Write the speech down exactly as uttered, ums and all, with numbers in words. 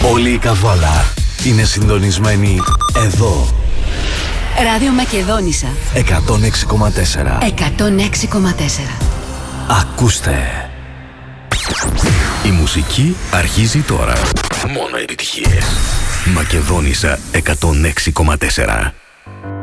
Όλη η Καβάλα είναι συντονισμένη εδώ. Ράδιο Μακεδόνισσα εκατόν έξι κόμμα τέσσερα. εκατόν έξι κόμμα τέσσερα. Ακούστε. Η μουσική αρχίζει τώρα. Μόνο επιτυχίες. Μακεδόνισσα εκατόν έξι κόμμα τέσσερα.